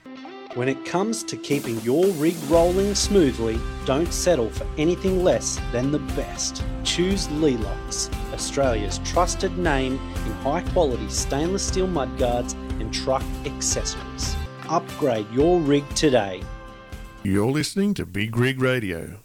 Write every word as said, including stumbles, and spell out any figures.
When it comes to keeping your rig rolling smoothly, don't settle for anything less than the best. Choose Lelux, Australia's trusted name in high-quality stainless steel mudguards and truck accessories. Upgrade your rig today. You're listening to Big Rig Radio.